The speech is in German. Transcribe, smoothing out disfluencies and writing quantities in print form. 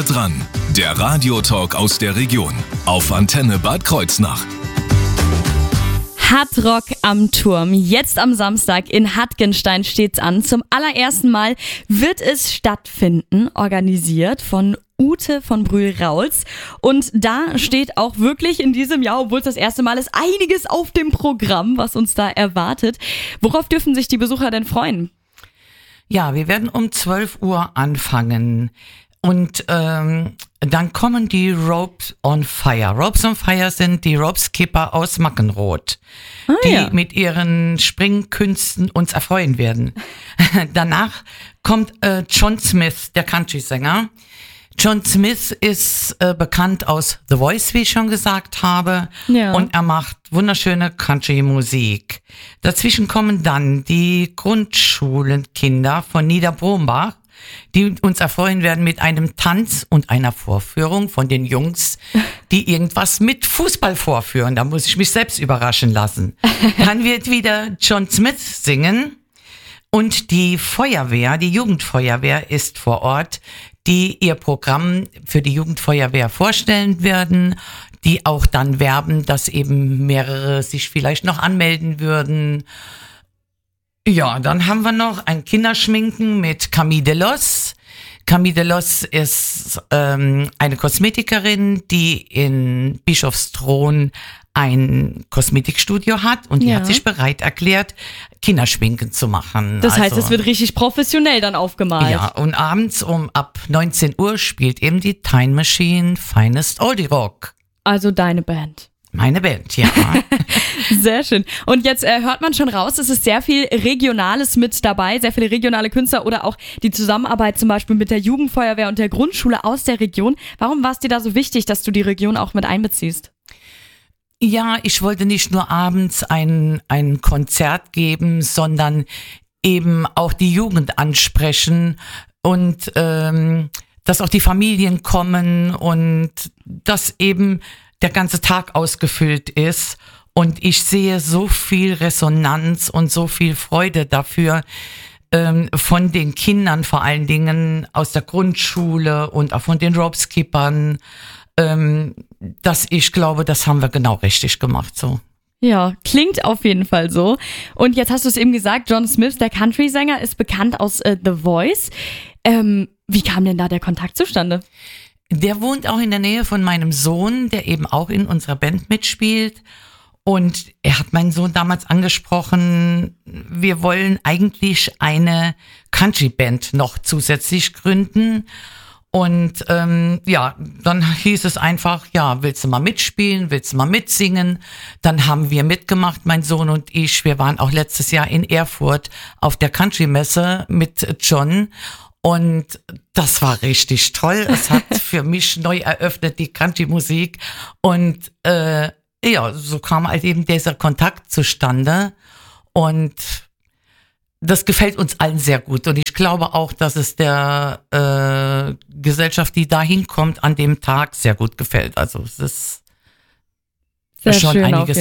dran, der Radiotalk aus der Region auf Antenne Bad Kreuznach. Hardrock am Turm. Jetzt am Samstag in Hattgenstein steht's an. Zum allerersten Mal wird es stattfinden, organisiert von Ute von Brühl-Rauls. Und da steht auch wirklich in diesem Jahr, obwohl es das erste Mal ist, einiges auf dem Programm, was uns da erwartet. Worauf dürfen sich die Besucher denn freuen? Ja, wir werden um 12 Uhr anfangen. Und dann kommen die Ropes on Fire. Ropes on Fire sind die Ropeskipper aus Mackenroth, die mit ihren Springkünsten uns erfreuen werden. Danach kommt John Smith, der Country-Sänger. John Smith ist bekannt aus The Voice, wie ich schon gesagt habe. Ja. Und er macht wunderschöne Country-Musik. Dazwischen kommen dann die Grundschulenkinder von Niederbrombach, die uns erfreuen werden mit einem Tanz und einer Vorführung von den Jungs, die irgendwas mit Fußball vorführen. Da muss ich mich selbst überraschen lassen. Dann wird wieder John Smith singen und die Feuerwehr, die Jugendfeuerwehr ist vor Ort, die ihr Programm für die Jugendfeuerwehr vorstellen werden, die auch dann werben, dass eben mehrere sich vielleicht noch anmelden würden. Ja, dann haben wir noch ein Kinderschminken mit Camille Delos. Camille Delos ist eine Kosmetikerin, die in Bischofsthron ein Kosmetikstudio hat und die hat sich bereit erklärt, Kinderschminken zu machen. Das heißt, es wird richtig professionell dann aufgemalt. Ja, und abends ab 19 Uhr spielt eben die Time Machine Finest Oldie Rock. Also deine Band. Meine Band, ja. Sehr schön. Und jetzt hört man schon raus, es ist sehr viel Regionales mit dabei, sehr viele regionale Künstler oder auch die Zusammenarbeit zum Beispiel mit der Jugendfeuerwehr und der Grundschule aus der Region. Warum war es dir da so wichtig, dass du die Region auch mit einbeziehst? Ja, ich wollte nicht nur abends ein Konzert geben, sondern eben auch die Jugend ansprechen und dass auch die Familien kommen und dass eben der ganze Tag ausgefüllt ist. Und ich sehe so viel Resonanz und so viel Freude dafür von den Kindern, vor allen Dingen aus der Grundschule und auch von den Ropeskippern, dass ich glaube, das haben wir genau richtig gemacht so. Ja, klingt auf jeden Fall so. Und jetzt hast du es eben gesagt, John Smith, der Country-Sänger, ist bekannt aus The Voice. Wie kam denn da der Kontakt zustande? Der wohnt auch in der Nähe von meinem Sohn, der eben auch in unserer Band mitspielt. Und er hat meinen Sohn damals angesprochen, wir wollen eigentlich eine Country-Band noch zusätzlich gründen. Und dann hieß es einfach, ja, willst du mal mitspielen, willst du mal mitsingen? Dann haben wir mitgemacht, mein Sohn und ich. Wir waren auch letztes Jahr in Erfurt auf der Country-Messe mit John. Und das war richtig toll. Es hat für mich neu eröffnet, die Country-Musik. Und so kam halt eben dieser Kontakt zustande. Und das gefällt uns allen sehr gut. Und ich glaube auch, dass es der Gesellschaft, die da hinkommt, an dem Tag sehr gut gefällt. Also es ist sehr schon schön einiges